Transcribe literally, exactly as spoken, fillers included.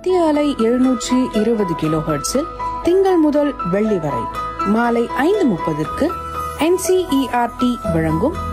மத்திய அலை எழுநூற்றி இருபது கிலோ ஹெர்ட்ஸில் திங்கள் முதல் வெள்ளி வரை மாலை ஐந்து முப்பதுக்கு N C E R D வழங்கும்